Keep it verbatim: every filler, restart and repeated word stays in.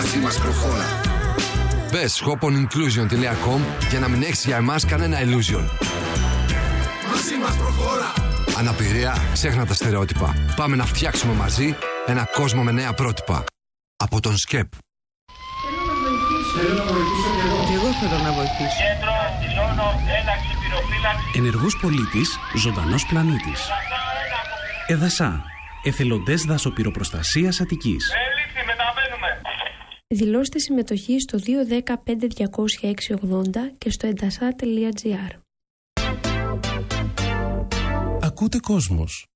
Μαζί μας προχώρα. Μπες shop-on-inclusion τελεία com για να μην έχεις για εμάς κανένα illusion. Μαζί μας προχώρα. Αναπηρία, ξέχνα τα στερεότυπα. Πάμε να φτιάξουμε μαζί ένα κόσμο με νέα πρότυπα. Από τον ΣΚΕΠ. Θέλω να βοηθήσω και εγώ. Και εγώ θέλω να βοηθήσω. Κέντρο, δηλώνω, ένταξη, πυροφύλαξη. Ενεργός πολίτης, ζωντανός πλανήτης. ΕΔΑΣΑ, εθελοντές δασοπυροπροστασίας Αττικής. Έληξη, μεταβαίνουμε. Δηλώστε συμμετοχή στο δύο ένα μηδέν πέντε διακόσια έξι ογδόντα και στο εντασά τελεία τζι άρ. Ακούτε κόσμος.